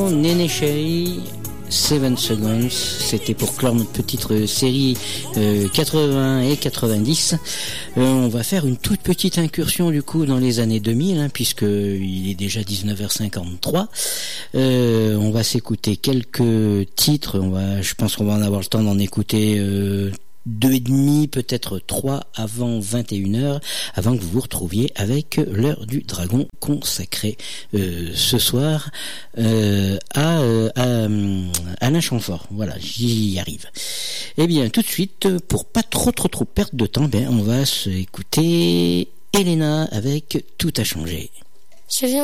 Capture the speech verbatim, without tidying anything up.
l'instant, Néné Chéri, Seven Seconds, c'était pour clore notre petite série euh, quatre-vingts et quatre-vingt-dix. Euh, on va faire une toute petite incursion du coup dans les années deux mille, hein, puisque il est déjà dix-neuf heures cinquante-trois. Euh, on va s'écouter quelques titres. On va, je pense qu'on va en avoir le temps d'en écouter euh, deux et demi, peut-être trois avant vingt et une heures, avant que vous vous retrouviez avec l'heure du dragon consacrée euh, ce soir euh, à, euh, à Alain Chamfort. Voilà, j'y arrive. Eh bien, tout de suite, pour pas trop trop trop perdre de temps, ben on va s'écouter Elena avec Tout a changé. Je viens